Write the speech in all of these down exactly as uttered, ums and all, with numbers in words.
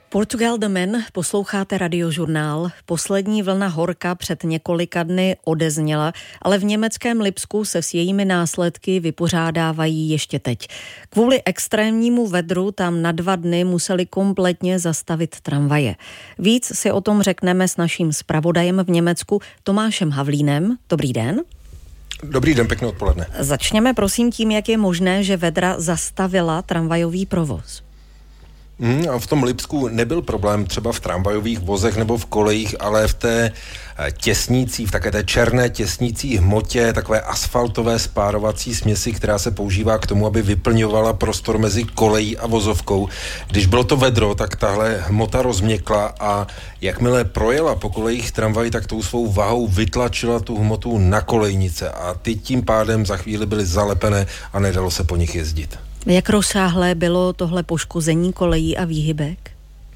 Portugal the Man, posloucháte Radiožurnál. Poslední vlna horka před několika dny odezněla, ale v německém Lipsku se s jejími následky vypořádávají ještě teď. Kvůli extrémnímu vedru tam na dva dny museli kompletně zastavit tramvaje. Víc si o tom řekneme s naším zpravodajem v Německu Tomášem Havlínem. Dobrý den. Dobrý den, pěkné odpoledne. Začněme prosím tím, jak je možné, že vedra zastavila tramvajový provoz. Hmm, a v tom Lipsku nebyl problém třeba v tramvajových vozech nebo v kolejích, ale v té těsnící, v také té černé těsnící hmotě, takové asfaltové spárovací směsi, která se používá k tomu, aby vyplňovala prostor mezi kolejí a vozovkou. Když bylo to vedro, tak tahle hmota rozměkla a jakmile projela po kolejích tramvaj, tak tou svou vahou vytlačila tu hmotu na kolejnice a ty tím pádem za chvíli byly zalepené a nedalo se po nich jezdit. Jak rozsáhlé bylo tohle poškození kolejí a výhybek?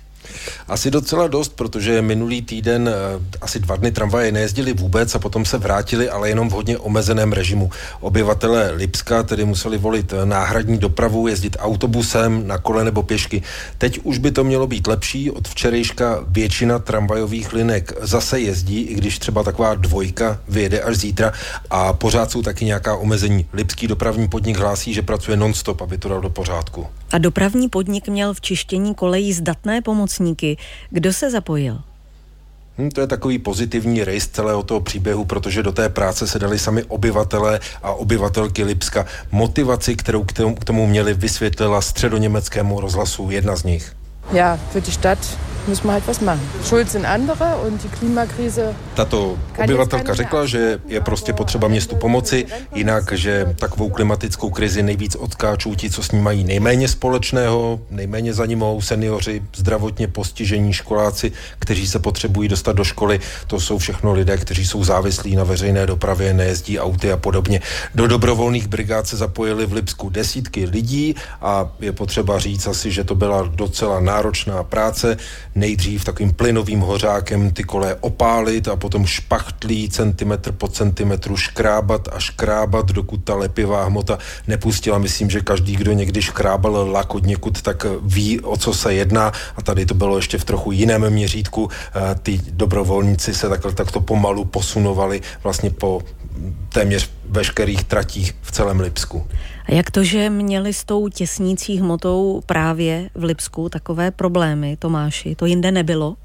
Asi docela dost, protože minulý týden asi dva dny tramvaje nejezdili vůbec a potom se vrátili, ale jenom v hodně omezeném režimu. Obyvatelé Lipska tedy museli volit náhradní dopravu, jezdit autobusem, na kole nebo pěšky. Teď už by to mělo být lepší. Od včerejška většina tramvajových linek zase jezdí, i když třeba taková dvojka vyjede až zítra a pořád jsou taky nějaká omezení. Lipský dopravní podnik hlásí, že pracuje non-stop, aby to dal do pořádku. A dopravní podnik měl v čištění kolejí zdatné pomocníky. Kdo se zapojil? Hmm, to je takový pozitivní rejs celého toho příběhu, protože do té práce se dali sami obyvatelé a obyvatelky Lipska. Motivaci, kterou k tomu, k tomu měli, vysvětlila středoněmeckému rozhlasu jedna z nich. Ja, für die Stadt muss man halt was machen. Schuld sind andere und die Klimakrise. Tato obyvatelka řekla, že je prostě potřeba městu pomoci, jinak, že takovou klimatickou krizi nejvíc odskáčou ti, co s ní mají nejméně společného, nejméně za nimou seniori, zdravotně postižení školáci, kteří se potřebují dostat do školy. To jsou všechno lidé, kteří jsou závislí na veřejné dopravě, nejezdí auty a podobně. Do dobrovolných brigád se zapojili v Lipsku desítky lidí a je potřeba říct asi, že to byla docela náročná práce. Nejdřív takovým plynovým hořákem ty koleje opálit a potom špachtlí centimetr po centimetru škrábat a škrábat, dokud ta lepivá hmota nepustila. Myslím, že každý, kdo někdy škrábal lak od někud, tak ví, o co se jedná a tady to bylo ještě v trochu jiném měřítku. Ty dobrovolníci se takhle takto pomalu posunovali vlastně po téměř veškerých tratích v celém Lipsku. A jak to, že měli s tou těsnící hmotou právě v Lipsku takové problémy, Tomáši? To jinde nebylo?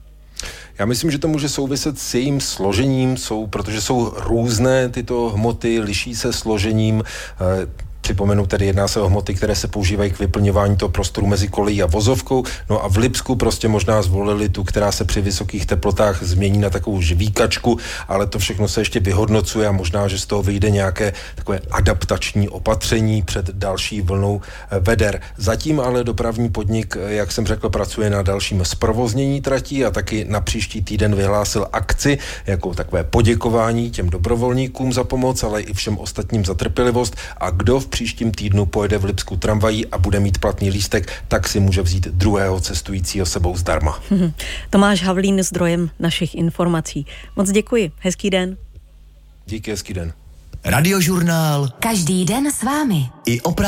Já myslím, že to může souviset s jejím složením, jsou, protože jsou různé tyto hmoty, liší se složením. Připomenu, tedy jedná se o hmoty, které se používají k vyplňování toho prostoru mezi kolejí a vozovkou. No a v Lipsku prostě možná zvolili tu, která se při vysokých teplotách změní na takovou žvíkačku, ale to všechno se ještě vyhodnocuje a možná, že z toho vyjde nějaké takové adaptační opatření před další vlnou veder. Zatím ale dopravní podnik, jak jsem řekl, pracuje na dalším zprovoznění tratí a taky na příští týden vyhlásil akci jako takové poděkování těm dobrovolníkům za pomoc, ale i všem ostatním za trpělivost. A kdo v příštím týdnu pojede v Lipsku tramvají a bude mít platný lístek, tak si může vzít druhého cestujícího sebou zdarma. Tomáš Havlín, zdrojem našich informací. Moc děkuji. Hezký den. Díky, hezký den. Radiožurnál. Každý den s vámi. I o